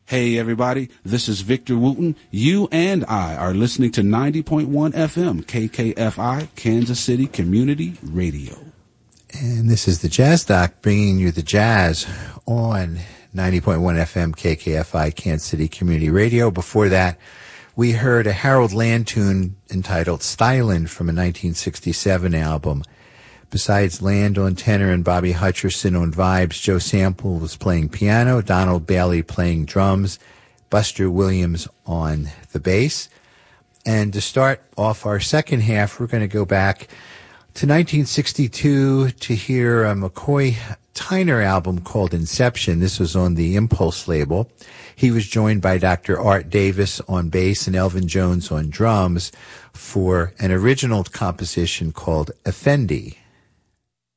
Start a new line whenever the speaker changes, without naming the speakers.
Hey everybody, this is Victor Wooten. You and I are listening to 90.1 FM, KKFI, Kansas City Community Radio.
And this is the Jazz Doc bringing you the jazz on 90.1 FM, KKFI, Kansas City Community Radio. Before that, we heard a Harold Land tune entitled Stylin' from a 1967 album. Besides Land on tenor and Bobby Hutcherson on vibes, Joe Sample was playing piano, Donald Bailey playing drums, Buster Williams on the bass. And to start off our second half, we're going to go back to 1962 to hear a McCoy Tyner album called Inception. This was on the Impulse label. He was joined by Dr. Art Davis on bass and Elvin Jones on drums for an original composition called Effendi.